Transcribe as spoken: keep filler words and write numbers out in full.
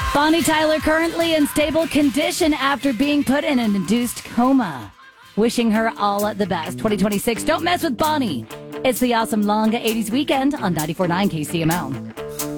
Bonnie Tyler currently in stable condition after being put in an induced coma. Wishing her all the best. twenty twenty-six, don't mess with Bonnie. It's the awesome long eighties weekend on ninety-four point nine K C M L.